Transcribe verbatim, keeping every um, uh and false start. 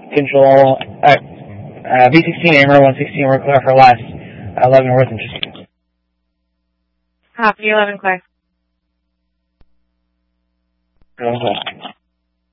Control, uh, uh, V sixteen Amber, one sixteen, we're clear for last, uh, Leavenworth and Tristan. Copy, eleven clear. Go ahead.